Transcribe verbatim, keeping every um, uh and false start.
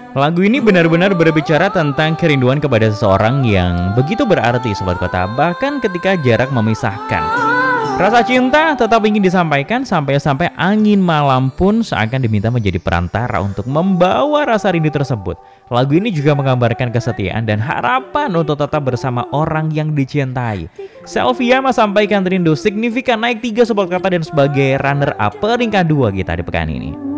Lagu ini benar-benar berbicara tentang kerinduan kepada seseorang yang begitu berarti Sobat Kota, bahkan ketika jarak memisahkan. Rasa cinta tetap ingin disampaikan sampai-sampai angin malam pun seakan diminta menjadi perantara untuk membawa rasa rindu tersebut. Lagu ini juga menggambarkan kesetiaan dan harapan untuk tetap bersama orang yang dicintai. Selvia sampaikan rindu signifikan naik tiga Sobat Kota dan sebagai runner up peringkat dua kita di pekan ini.